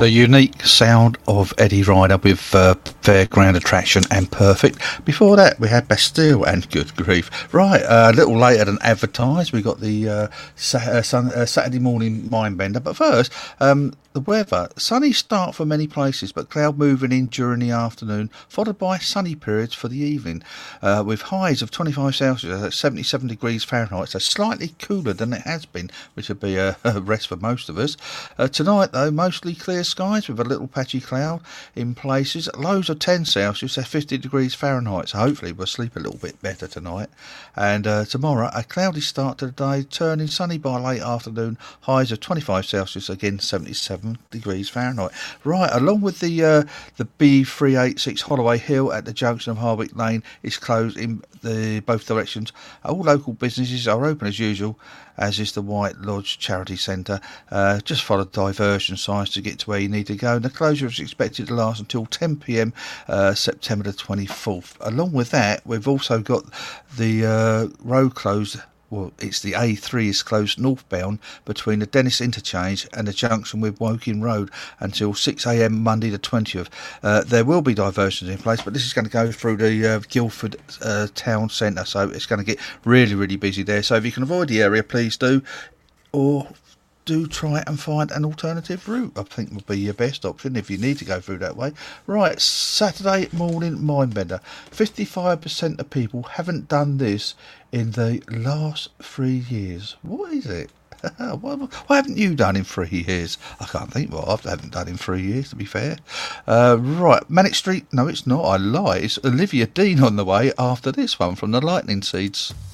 The unique sound of Eddie Ryder with Fairground Attraction and Perfect. Before that, we had Bastille and Good Grief. Right, a little later than advertised, we got the Saturday morning Mindbender. But first, the weather. Sunny start for many places, but cloud moving in during the afternoon, followed by sunny periods for the evening, with highs of 25 Celsius at 77 degrees Fahrenheit, so slightly cooler than it has been, which would be a rest for most of us. Tonight, though, mostly clear skies with a little patchy cloud in places, lows of 10 Celsius at 50 degrees Fahrenheit, so hopefully we'll sleep a little bit better tonight. And tomorrow, a cloudy start to the day, turning sunny by late afternoon, highs of 25 Celsius, again 77 degrees Fahrenheit. Right, along with the B386 Holloway Hill at the junction of Harwick Lane is closed in both directions. All local businesses are open as usual, as is the White Lodge Charity Centre. Just follow diversion signs to get to where you need to go. And the closure is expected to last until 10 p.m. September the 24th. Along with that, we've also got the road closed. Well, it's the A3 is closed northbound between the Dennis Interchange and the junction with Woking Road until 6 a.m. Monday the 20th. There will be diversions in place, but this is going to go through the Guildford town centre, so it's going to get really, really busy there. So if you can avoid the area, please do, or do try and find an alternative route. I think would be your best option if you need to go through that way. Right, Saturday morning Mindbender. 55% of people haven't done this in the last 3 years. What is it? What haven't you done in 3 years? I can't think what I haven't done in 3 years, to be fair. Right, Manic Street. No, it's not. I lie. It's Olivia Dean on the way after this one from the Lightning Seeds.